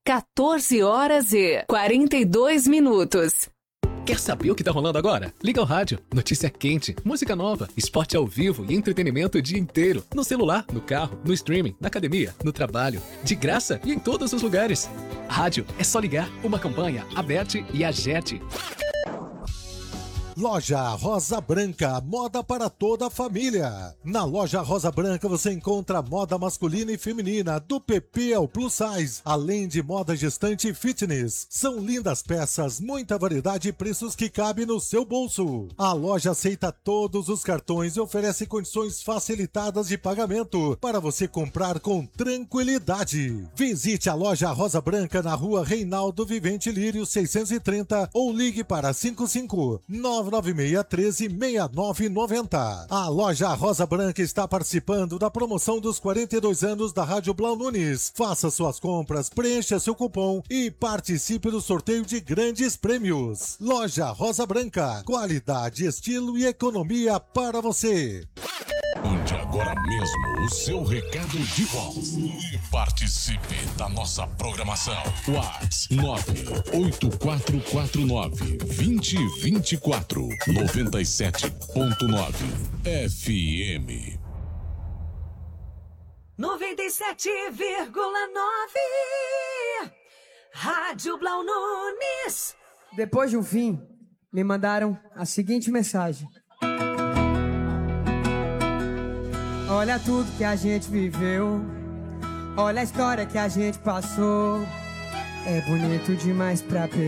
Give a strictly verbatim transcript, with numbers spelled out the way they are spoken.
quatorze horas e quarenta e dois minutos. Quer saber o que tá rolando agora? Liga o rádio. Notícia quente, música nova, esporte ao vivo e entretenimento o dia inteiro. No celular, no carro, no streaming, na academia, no trabalho. De graça e em todos os lugares. Rádio, é só ligar. Uma campanha, Aberte e Agete. Loja Rosa Branca, moda para toda a família. Na Loja Rosa Branca você encontra moda masculina e feminina, do P P ao Plus Size, além de moda gestante e fitness. São lindas peças, muita variedade e preços que cabem no seu bolso. A loja aceita todos os cartões e oferece condições facilitadas de pagamento para você comprar com tranquilidade. Visite a Loja Rosa Branca na rua Reinaldo Vivente Lírio seiscentos e trinta ou ligue para cinco cinco nove nove seis um três, seis nove nove zero. A Loja Rosa Branca está participando da promoção dos quarenta e dois anos da Rádio Blau Nunes. Faça suas compras, preencha seu cupom e participe do sorteio de grandes prêmios. Loja Rosa Branca, qualidade, estilo e economia para você. Mande agora mesmo o seu recado de voz e participe da nossa programação. WhatsApp nove oito quatro quatro nove, dois zero dois quatro, noventa e sete ponto nove F M. noventa e sete vírgula nove Rádio Blau Nunes. Depois de um fim, me mandaram a seguinte mensagem: olha tudo que a gente viveu, olha a história que a gente passou. É bonito demais pra perder.